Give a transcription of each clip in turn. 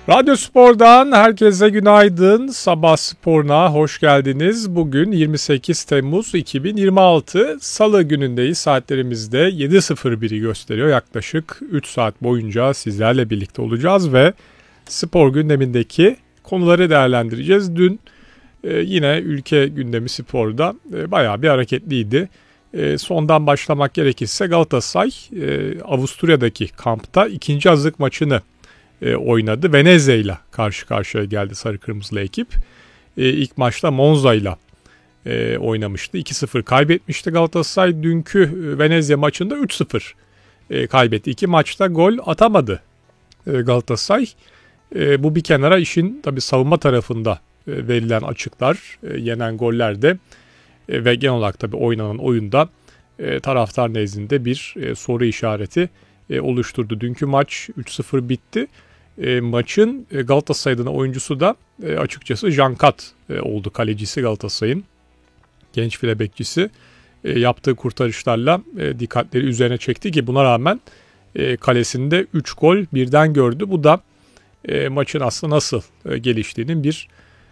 Radyo Spor'dan herkese günaydın. Sabah sporuna hoş geldiniz. Bugün 28 Temmuz 2026 Salı günündeyiz. Saatlerimizde 7.01'i gösteriyor. Yaklaşık 3 saat boyunca sizlerle birlikte olacağız ve spor gündemindeki konuları değerlendireceğiz. Dün yine ülke gündemi sporda bayağı bir hareketliydi. Sondan başlamak gerekirse Galatasaray Avusturya'daki kampta ikinci hazırlık maçını oynadı. Venezia ile karşı karşıya geldi sarı kırmızılı ekip. İlk maçta Monza ile oynamıştı. 2-0 kaybetmişti Galatasaray. Dünkü Venezia maçında 3-0 kaybetti. İki maçta gol atamadı Galatasaray. Bu bir kenara, işin tabii savunma tarafında verilen açıklar, yenen goller de ve genel olarak tabii oynanan oyunda taraftar nezdinde bir soru işareti oluşturdu. Dünkü maç 3-0 bitti. Maçın Galatasaray adına oyuncusu da açıkçası Jankat oldu, kalecisi Galatasaray'ın. Genç file bekçisi yaptığı kurtarışlarla dikkatleri üzerine çekti ki buna rağmen kalesinde 3 gol birden gördü. Bu da maçın aslında nasıl geliştiğinin bir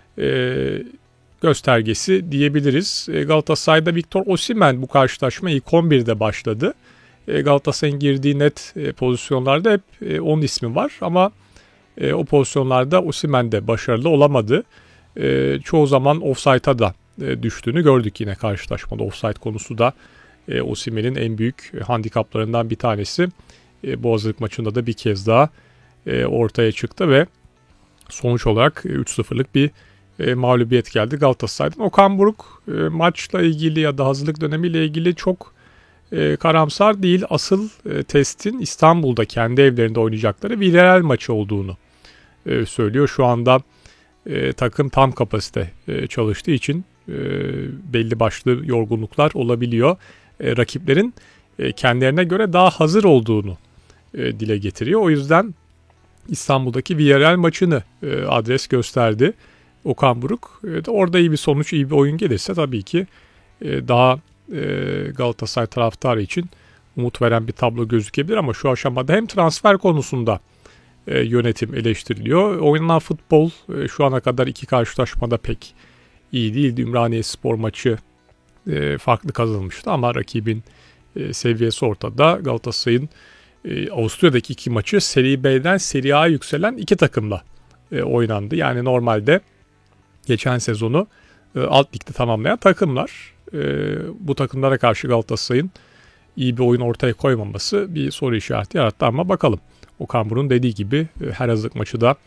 göstergesi diyebiliriz. Galatasaray'da Victor Osimhen bu karşılaşma ilk 11'de başladı. Galatasaray'ın girdiği net pozisyonlarda hep onun ismi var ama o pozisyonlarda Osimhen de başarılı olamadı. Çoğu zaman ofsayta da düştüğünü gördük yine karşılaşmada. Ofsayt konusu da Osimhen'in en büyük handikaplarından bir tanesi. Bu hazırlık maçında da bir kez daha ortaya çıktı ve sonuç olarak 3-0'lık bir mağlubiyet geldi Galatasaray'dan. Okan Buruk maçla ilgili ya da hazırlık dönemiyle ilgili çok karamsar değil. Asıl testin İstanbul'da kendi evlerinde oynayacakları Villarreal maçı olduğunu söylüyor. Şu anda takım tam kapasite çalıştığı için belli başlı yorgunluklar olabiliyor. Rakiplerin kendilerine göre daha hazır olduğunu dile getiriyor. O yüzden İstanbul'daki Villarreal maçını adres gösterdi Okan Buruk. Orada iyi bir sonuç, iyi bir oyun gelirse tabii ki daha Galatasaray taraftarı için umut veren bir tablo gözükebilir ama şu aşamada hem transfer konusunda yönetim eleştiriliyor. Oynanan futbol şu ana kadar iki karşılaşmada pek iyi değildi. Ümraniyespor maçı farklı kazanılmıştı ama rakibin seviyesi ortada. Galatasaray'ın Avusturya'daki iki maçı Serie B'den Serie A'ya yükselen iki takımla oynandı. Yani normalde geçen sezonu alt ligde tamamlayan takımlar. Bu takımlara karşı Galatasaray'ın iyi bir oyun ortaya koymaması bir soru işareti yarattı ama bakalım. Okan Buruk'un dediği gibi her hazırlık maçı da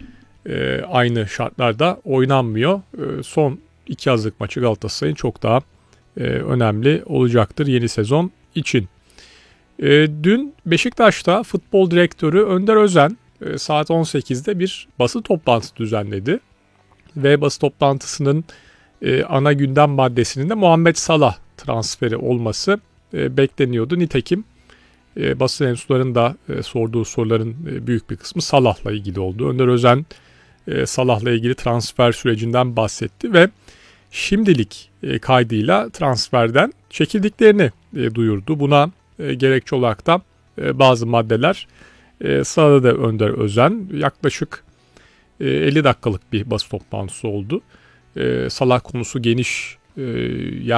aynı şartlarda oynanmıyor. Son iki hazırlık maçı Galatasaray'ın çok daha önemli olacaktır yeni sezon için. Dün Beşiktaş'ta futbol direktörü Önder Özen saat 18'de bir basın toplantısı düzenledi. Ve basın toplantısının ana gündem maddesinin de Muhammed Salah transferi olması bekleniyordu. Nitekim basın mensuplarının da sorduğu soruların büyük bir kısmı Salah'la ilgili oldu. Önder Özen Salah'la ilgili transfer sürecinden bahsetti ve şimdilik kaydıyla transferden çekildiklerini duyurdu. Buna gerekçe olarak da bazı maddeler sırada Önder Özen yaklaşık 50 dakikalık bir basın toplantısı oldu. Salah konusu geniş